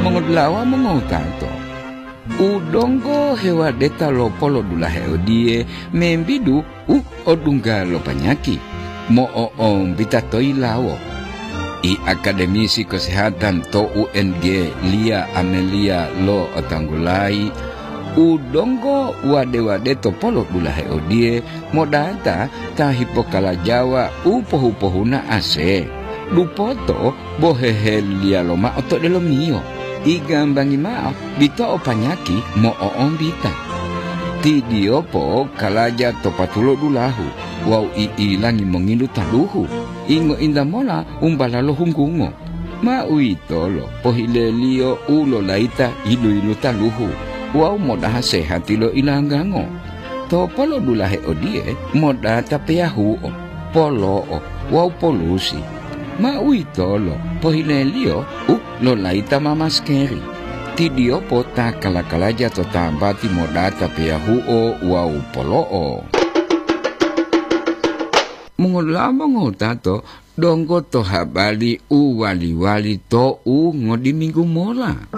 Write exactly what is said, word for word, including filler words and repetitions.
Mengudlawa mengotato. Udongo hewa deta lo polo dula heo die membidu u odungga lo panyaki. Mo oong bitatoi lawo. I akademisi kesehatan to U N G Lia Amelia Lo Otanggulai udongo wade-wade to polo dula heo die modata ta hipokala Jawa upoh-upohuna ase lupoto bohehe lia loma oto de lo mio igambangi mao bito opanyaki mo oong bita ti diopo kalaja to patulo dulahu wau i ilangi mengindu taluhu ingo inda mola umbala lo hunggungo ma uitolo pohile lio ulo laita ilu ilu taluhu wau moda sehat lo ilanggango to polo dulahe odie moda tapeahu polo wau polusi ma uitolo pohile lio u lo laita mamaskeri ti dio pota kalakalaja to tambati moda tapeahu o wau polo o mengulama ngotato donggo to habali u wali-wali to u ngodi minggu mola.